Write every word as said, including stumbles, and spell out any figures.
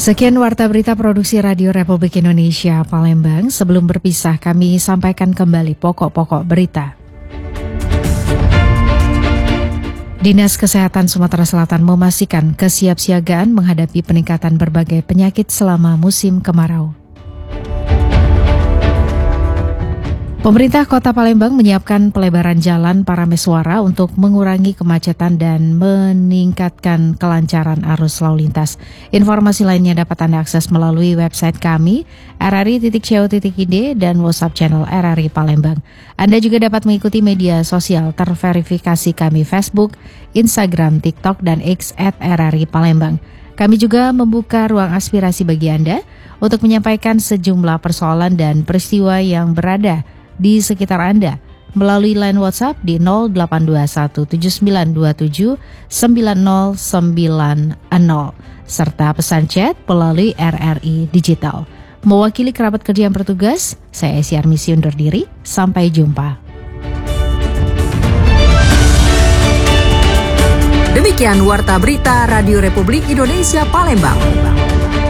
Sekian Warta Berita Produksi Radio Republik Indonesia Palembang. Sebelum berpisah, kami sampaikan kembali pokok-pokok berita. Dinas Kesehatan Sumatera Selatan memastikan kesiapsiagaan menghadapi peningkatan berbagai penyakit selama musim kemarau. Pemerintah Kota Palembang menyiapkan pelebaran jalan Parameswara untuk mengurangi kemacetan dan meningkatkan kelancaran arus lalu lintas. Informasi lainnya dapat Anda akses melalui website kami r r i titik co titik i d dan WhatsApp channel R R I Palembang. Anda juga dapat mengikuti media sosial terverifikasi kami Facebook, Instagram, TikTok, dan X at R R I Palembang. Kami juga membuka ruang aspirasi bagi Anda untuk menyampaikan sejumlah persoalan dan peristiwa yang berada di sekitar Anda melalui line WhatsApp di nol delapan dua satu tujuh sembilan dua tujuh sembilan nol sembilan nol serta pesan chat melalui R R I Digital. Mewakili kerabat kerja yang bertugas, saya Esi Armisi undur diri. Sampai jumpa. Demikian Warta Berita Radio Republik Indonesia Palembang.